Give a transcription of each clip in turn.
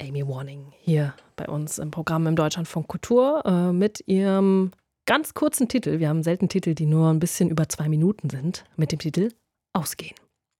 Amy Warning hier bei uns im Programm im Deutschlandfunk Kultur mit ihrem ganz kurzen Titel. Wir haben selten Titel, die nur ein bisschen über 2 Minuten sind, mit dem Titel Ausgehen.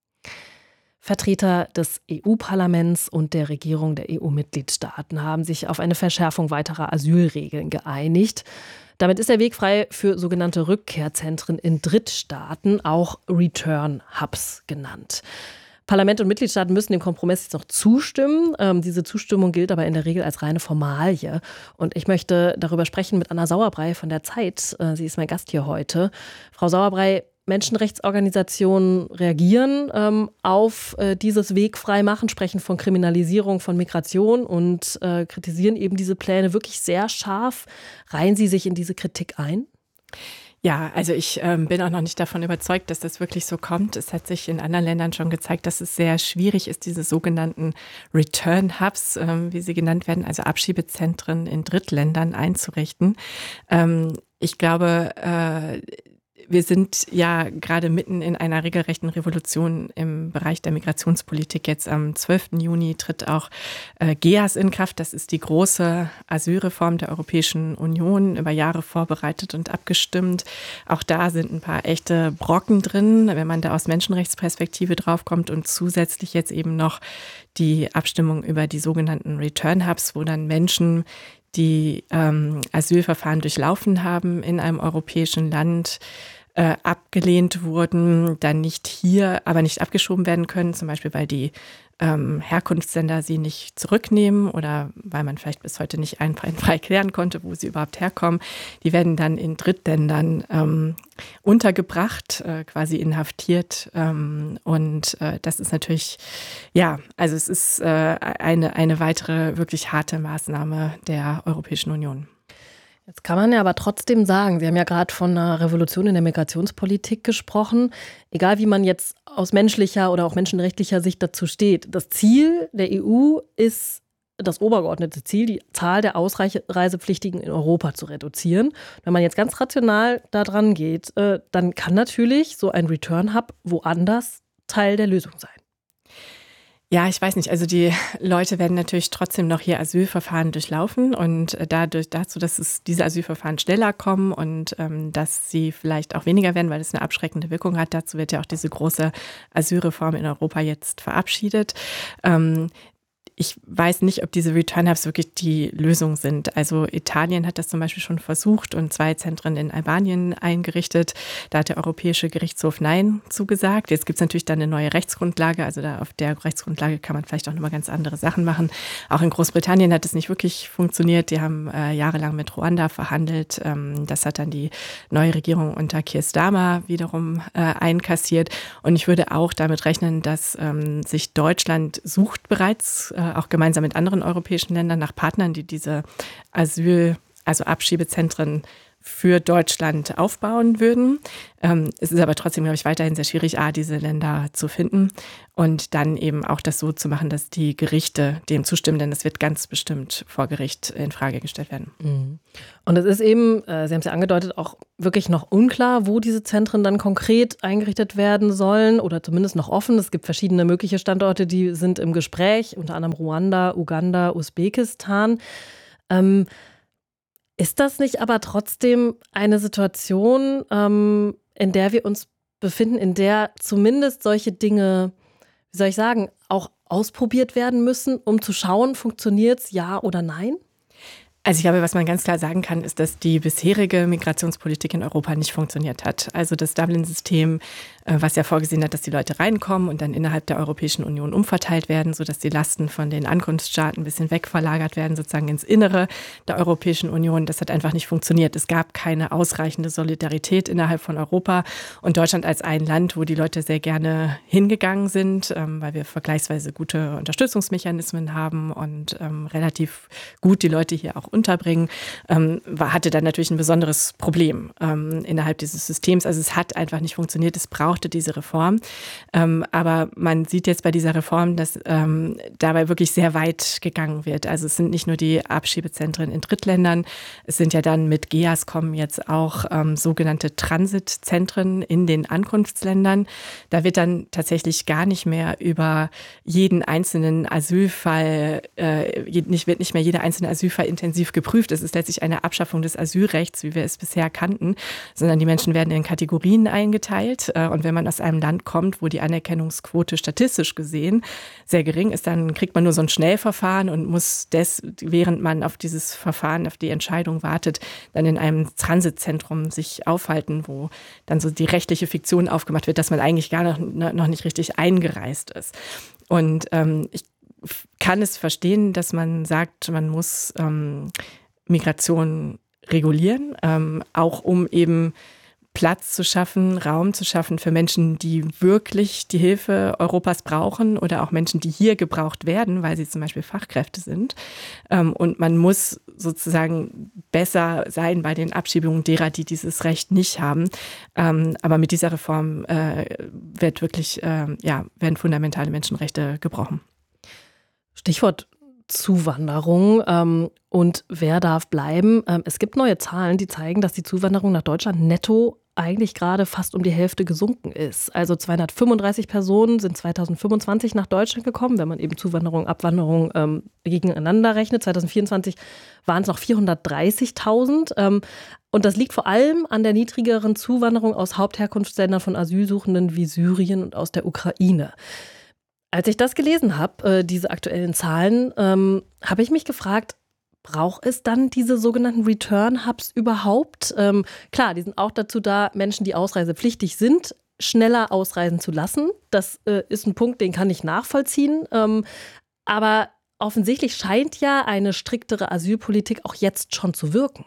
Vertreter des EU-Parlaments und der Regierung der EU-Mitgliedstaaten haben sich auf eine Verschärfung weiterer Asylregeln geeinigt. Damit ist der Weg frei für sogenannte Rückkehrzentren in Drittstaaten, auch Return Hubs genannt. Parlament und Mitgliedstaaten müssen dem Kompromiss jetzt noch zustimmen. Diese Zustimmung gilt aber in der Regel als reine Formalie. Und ich möchte darüber sprechen mit Anna Sauerbrey von der Zeit. Sie ist mein Gast hier heute. Frau Sauerbrey, Menschenrechtsorganisationen reagieren auf dieses Wegfreimachen, sprechen von Kriminalisierung von Migration und kritisieren eben diese Pläne wirklich sehr scharf. Reihen Sie sich in diese Kritik ein? Ja, also ich bin auch noch nicht davon überzeugt, dass das wirklich so kommt. Es hat sich in anderen Ländern schon gezeigt, dass es sehr schwierig ist, diese sogenannten Return Hubs, wie sie genannt werden, also Abschiebezentren in Drittländern einzurichten. Ich glaube, wir sind ja gerade mitten in einer regelrechten Revolution im Bereich der Migrationspolitik. Jetzt am 12. Juni tritt auch GEAS in Kraft. Das ist die große Asylreform der Europäischen Union, über Jahre vorbereitet und abgestimmt. Auch da sind ein paar echte Brocken drin, wenn man da aus Menschenrechtsperspektive draufkommt. Und zusätzlich jetzt eben noch die Abstimmung über die sogenannten Return Hubs, wo dann Menschen, die Asylverfahren durchlaufen haben in einem europäischen Land, abgelehnt wurden, dann nicht hier, aber nicht abgeschoben werden können, zum Beispiel weil die Herkunftsländer sie nicht zurücknehmen oder weil man vielleicht bis heute nicht einwandfrei klären konnte, wo sie überhaupt herkommen. Die werden dann in Drittländern untergebracht, quasi inhaftiert. Und das ist natürlich, ja, also es ist eine weitere wirklich harte Maßnahme der Europäischen Union. Jetzt kann man ja aber trotzdem sagen, Sie haben ja gerade von einer Revolution in der Migrationspolitik gesprochen, egal wie man jetzt aus menschlicher oder auch menschenrechtlicher Sicht dazu steht. Das Ziel der EU ist, das obergeordnete Ziel, die Zahl der Ausreisepflichtigen in Europa zu reduzieren. Wenn man jetzt ganz rational da dran geht, dann kann natürlich so ein Return Hub woanders Teil der Lösung sein. Ja, ich weiß nicht. Also die Leute werden natürlich trotzdem noch hier Asylverfahren durchlaufen und dazu, dass diese Asylverfahren schneller kommen und dass sie vielleicht auch weniger werden, weil es eine abschreckende Wirkung hat. Dazu wird ja auch diese große Asylreform in Europa jetzt verabschiedet. Ich weiß nicht, ob diese Return Hubs wirklich die Lösung sind. Also Italien hat das zum Beispiel schon versucht und 2 Zentren in Albanien eingerichtet. Da hat der Europäische Gerichtshof Nein zugesagt. Jetzt gibt es natürlich dann eine neue Rechtsgrundlage. Also da auf der Rechtsgrundlage kann man vielleicht auch nochmal ganz andere Sachen machen. Auch in Großbritannien hat es nicht wirklich funktioniert. Die haben jahrelang mit Ruanda verhandelt. Das hat dann die neue Regierung unter Keir Starmer wiederum einkassiert. Und ich würde auch damit rechnen, dass sich Deutschland sucht bereits auch gemeinsam mit anderen europäischen Ländern nach Partnern, die diese Abschiebezentren für Deutschland aufbauen würden. Es ist aber trotzdem, glaube ich, weiterhin sehr schwierig, diese Länder zu finden und dann eben auch das so zu machen, dass die Gerichte dem zustimmen, denn das wird ganz bestimmt vor Gericht in Frage gestellt werden. Und es ist eben, Sie haben es ja angedeutet, auch wirklich noch unklar, wo diese Zentren dann konkret eingerichtet werden sollen oder zumindest noch offen. Es gibt verschiedene mögliche Standorte, die sind im Gespräch, unter anderem Ruanda, Uganda, Usbekistan. Ist das nicht aber trotzdem eine Situation, in der wir uns befinden, in der zumindest solche Dinge, wie soll ich sagen, auch ausprobiert werden müssen, um zu schauen, funktioniert es, ja oder nein? Also ich glaube, was man ganz klar sagen kann, ist, dass die bisherige Migrationspolitik in Europa nicht funktioniert hat. Also das Dublin-System, was ja vorgesehen hat, dass die Leute reinkommen und dann innerhalb der Europäischen Union umverteilt werden, sodass die Lasten von den Ankunftsstaaten ein bisschen wegverlagert werden, sozusagen ins Innere der Europäischen Union. Das hat einfach nicht funktioniert. Es gab keine ausreichende Solidarität innerhalb von Europa und Deutschland als ein Land, wo die Leute sehr gerne hingegangen sind, weil wir vergleichsweise gute Unterstützungsmechanismen haben und relativ gut die Leute hier auch unterbringen, hatte dann natürlich ein besonderes Problem innerhalb dieses Systems. Also es hat einfach nicht funktioniert, es brauchte diese Reform. Aber man sieht jetzt bei dieser Reform, dass dabei wirklich sehr weit gegangen wird. Also es sind nicht nur die Abschiebezentren in Drittländern, es sind ja dann mit GEAS kommen jetzt auch sogenannte Transitzentren in den Ankunftsländern. Da wird dann tatsächlich gar nicht mehr über jeden einzelnen Asylfall, wird nicht mehr jeder einzelne Asylfall intensiv geprüft. Es ist letztlich eine Abschaffung des Asylrechts, wie wir es bisher kannten, sondern die Menschen werden in Kategorien eingeteilt. Und wenn man aus einem Land kommt, wo die Anerkennungsquote statistisch gesehen sehr gering ist, dann kriegt man nur so ein Schnellverfahren und muss während man auf dieses Verfahren, auf die Entscheidung wartet, dann in einem Transitzentrum sich aufhalten, wo dann so die rechtliche Fiktion aufgemacht wird, dass man eigentlich gar noch nicht richtig eingereist ist. Und ich kann es verstehen, dass man sagt, man muss Migration regulieren, auch um eben Platz zu schaffen, Raum zu schaffen für Menschen, die wirklich die Hilfe Europas brauchen oder auch Menschen, die hier gebraucht werden, weil sie zum Beispiel Fachkräfte sind. Und man muss sozusagen besser sein bei den Abschiebungen derer, die dieses Recht nicht haben. Aber mit dieser Reform werden fundamentale Menschenrechte gebrochen. Stichwort Zuwanderung und wer darf bleiben? Es gibt neue Zahlen, die zeigen, dass die Zuwanderung nach Deutschland netto eigentlich gerade fast um die Hälfte gesunken ist. Also 235 Personen sind 2025 nach Deutschland gekommen, wenn man eben Zuwanderung, Abwanderung gegeneinander rechnet. 2024 waren es noch 430.000. Und das liegt vor allem an der niedrigeren Zuwanderung aus Hauptherkunftsländern von Asylsuchenden wie Syrien und aus der Ukraine. Als ich das gelesen habe, diese aktuellen Zahlen, habe ich mich gefragt, braucht es dann diese sogenannten Return-Hubs überhaupt? Klar, die sind auch dazu da, Menschen, die ausreisepflichtig sind, schneller ausreisen zu lassen. Das ist ein Punkt, den kann ich nachvollziehen. Aber offensichtlich scheint ja eine striktere Asylpolitik auch jetzt schon zu wirken.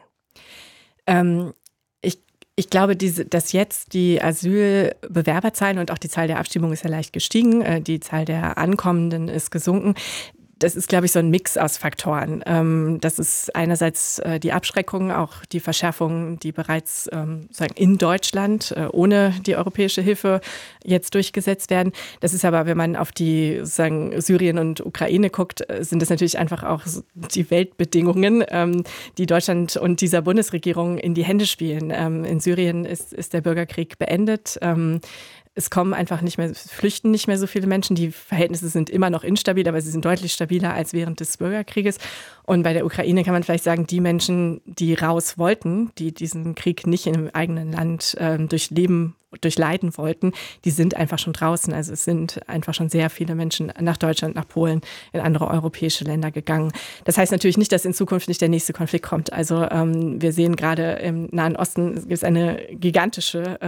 Ich glaube, dass jetzt die Asylbewerberzahlen und auch die Zahl der Abschiebungen ist ja leicht gestiegen, die Zahl der Ankommenden ist gesunken. Das ist, glaube ich, so ein Mix aus Faktoren. Das ist einerseits die Abschreckung, auch die Verschärfung, die bereits in Deutschland ohne die europäische Hilfe jetzt durchgesetzt werden. Das ist aber, wenn man auf die Syrien und Ukraine guckt, sind das natürlich einfach auch die Weltbedingungen, die Deutschland und dieser Bundesregierung in die Hände spielen. In Syrien ist der Bürgerkrieg beendet. Es kommen einfach flüchten nicht mehr so viele Menschen. Die Verhältnisse sind immer noch instabil, aber sie sind deutlich stabiler als während des Bürgerkrieges. Und bei der Ukraine kann man vielleicht sagen, die Menschen, die raus wollten, die diesen Krieg nicht im eigenen Land durchleiden wollten, die sind einfach schon draußen. Also es sind einfach schon sehr viele Menschen nach Deutschland, nach Polen, in andere europäische Länder gegangen. Das heißt natürlich nicht, dass in Zukunft nicht der nächste Konflikt kommt. Also wir sehen gerade im Nahen Osten gibt es einen gigantischen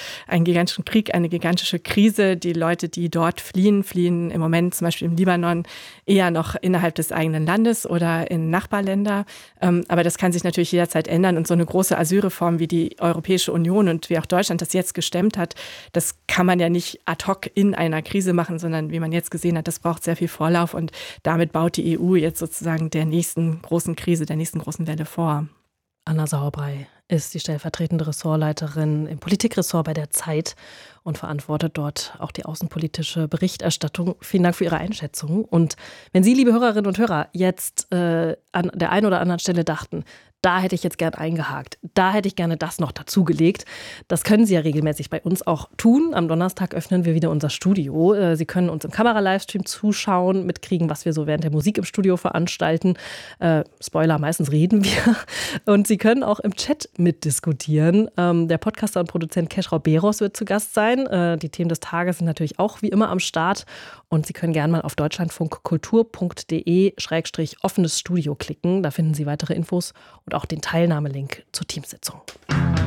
Krieg, eine gigantische Krise. Die Leute, die dort fliehen im Moment zum Beispiel im Libanon eher noch innerhalb des eigenen Landes oder in Nachbarländer. Aber das kann sich natürlich jederzeit ändern. Und so eine große Asylreform wie die Europäische Union und wie auch Deutschland das jetzt gestemmt hat, das kann man ja nicht ad hoc in einer Krise machen, sondern wie man jetzt gesehen hat, das braucht sehr viel Vorlauf und damit baut die EU jetzt sozusagen der nächsten großen Krise, der nächsten großen Welle vor. Anna Sauerbrey ist die stellvertretende Ressortleiterin im Politikressort bei der Zeit und verantwortet dort auch die außenpolitische Berichterstattung. Vielen Dank für Ihre Einschätzung. Und wenn Sie, liebe Hörerinnen und Hörer, jetzt an der einen oder anderen Stelle dachten, da hätte ich jetzt gern eingehakt, da hätte ich gerne das noch dazugelegt. Das können Sie ja regelmäßig bei uns auch tun. Am Donnerstag öffnen wir wieder unser Studio. Sie können uns im Kamera-Livestream zuschauen, mitkriegen, was wir so während der Musik im Studio veranstalten. Spoiler, meistens reden wir. Und Sie können auch im Chat mitdiskutieren. Der Podcaster und Produzent Keschrau Beros wird zu Gast sein. Die Themen des Tages sind natürlich auch wie immer am Start. Und Sie können gerne mal auf deutschlandfunkkultur.de/offenes Studio klicken. Da finden Sie weitere Infos und auch den Teilnahmelink zur Teamsitzung.